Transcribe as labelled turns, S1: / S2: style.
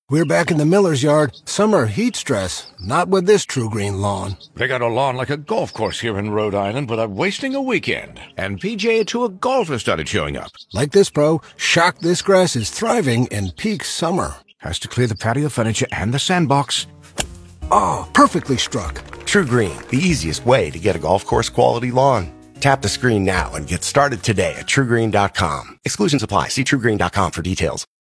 S1: We're back in the miller's yard. Summer heat stress. Not with this True Green lawn.
S2: They got a lawn like a golf course here in Rhode Island without wasting a weekend. And PGA Tour golfers started showing up.
S1: Like this pro, shocked this grass is thriving in peak summer.
S2: Has to clear the patio furniture and the sandbox.
S1: Oh, perfectly struck.
S3: True Green, the easiest way to get a golf course quality lawn. Tap the screen now and get started today at TrueGreen.com. Exclusions apply. See TrueGreen.com for details.